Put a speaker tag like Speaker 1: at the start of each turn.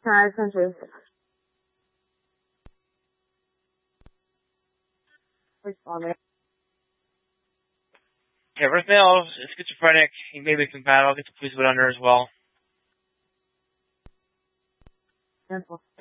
Speaker 1: Century.
Speaker 2: Yeah, Rick Mail is schizophrenic. He may be compatible. I'll get the police put under as well.
Speaker 1: Simple.